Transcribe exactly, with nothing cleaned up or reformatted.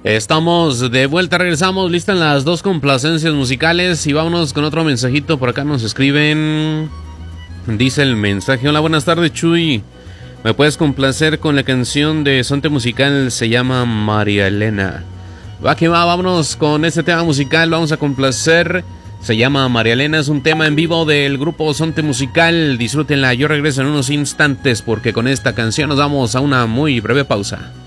Estamos de vuelta, regresamos, listas las dos complacencias musicales y vámonos con otro mensajito. Por acá nos escriben, dice el mensaje: hola, buenas tardes, Chuy, ¿me puedes complacer con la canción de Sonte Musical? Se llama María Elena. Va que va, vámonos con este tema musical, vamos a complacer. Se llama María Elena, es un tema en vivo del grupo Sonte Musical. Disfrútenla, yo regreso en unos instantes porque con esta canción nos vamos a una muy breve pausa.